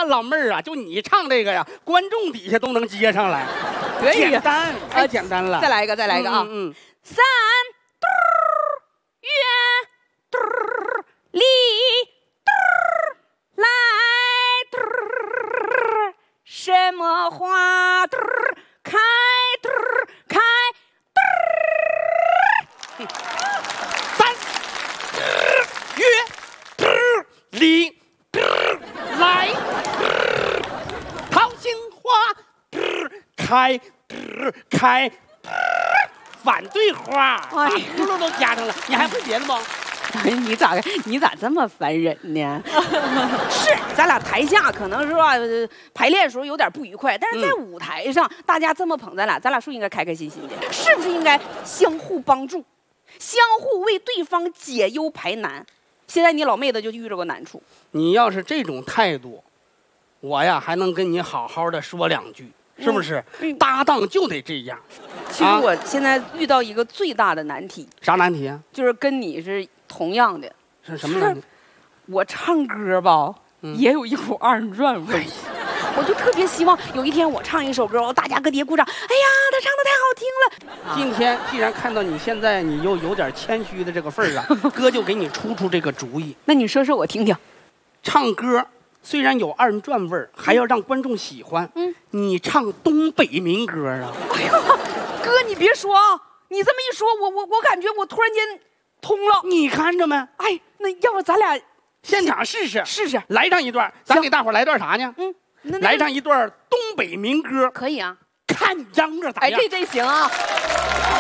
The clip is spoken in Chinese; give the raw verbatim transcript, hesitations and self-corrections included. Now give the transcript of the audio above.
老妹儿啊，就你唱这个呀，观众底下都能接上来， 可以简单，太简单了。 再来一个，再来一个啊！ 嗯，嗯三嘟月嘟里嘟来嘟，什么花嘟开嘟开嘟， 三月嘟里嘟来嘟，桃心花嘟开嘟开嘟，反对花，把轱辘都加上了，你还会别的吗？ 哎，你咋个？你咋这么烦人呢？是，咱俩台下可能是吧，呃排练的时候有点不愉快，但是在舞台上，嗯、大家这么捧咱俩，咱俩是不是应该开开心心的？是不是应该相互帮助，相互为对方解忧排难？现在你老妹子就遇着个难处。 你要是这种态度，我呀还能跟你好好的说两句，是不是？嗯、搭档就得这样。 其实我现在遇到一个最大的难题。 啥难题啊？ 就是跟你是同样的。 是什么难题？ 我唱歌吧，嗯、也有一股二人转味。哎我就特别希望有一天我唱一首歌，大家搁底下鼓掌。哎呀，他唱的太好听了。 今天既然看到你现在你又有点谦虚的这个份儿啊，哥就给你出出这个主意。 那你说说我听听。 唱歌虽然有二人转味儿，还要让观众喜欢。嗯，你唱东北民歌啊。 哎呀，哥你别说啊，你这么一说，我我我感觉我突然间通了。 你看着没？ 哎，那要不咱俩现场试试？ 试试， 来上一段，咱给大伙来段啥呢？ 嗯。 来上一段东北民歌， 可以啊， 看秧歌咋样？ 哎，这这行啊。